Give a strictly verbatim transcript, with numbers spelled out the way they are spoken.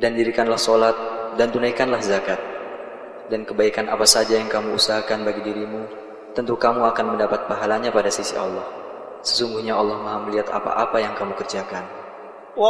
Dan dirikanlah solat, dan tunaikanlah zakat. Dan kebaikan apa saja yang kamu usahakan bagi dirimu, tentu kamu akan mendapat pahalanya pada sisi Allah. Sesungguhnya Allah Maha melihat apa-apa yang kamu kerjakan.